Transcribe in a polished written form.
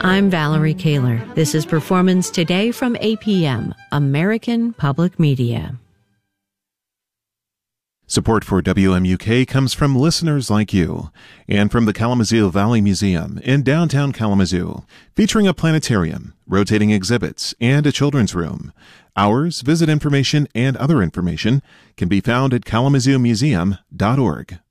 I'm Valerie Kaler. This is Performance Today from APM, American Public Media. Support for WMUK comes from listeners like you and from the Kalamazoo Valley Museum in downtown Kalamazoo, featuring a planetarium, rotating exhibits, and a children's room. Hours, visit information, and other information can be found at kalamazoomuseum.org.